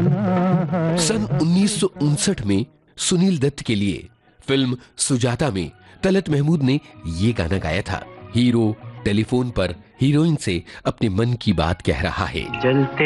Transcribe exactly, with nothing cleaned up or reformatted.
सन उन्नीस सौ उनसठ में सुनील दत्त के लिए फिल्म सुजाता में तलत महमूद ने ये गाना गाया था। हीरो टेलीफोन पर हीरोइन से अपने मन की बात कह रहा है। जलते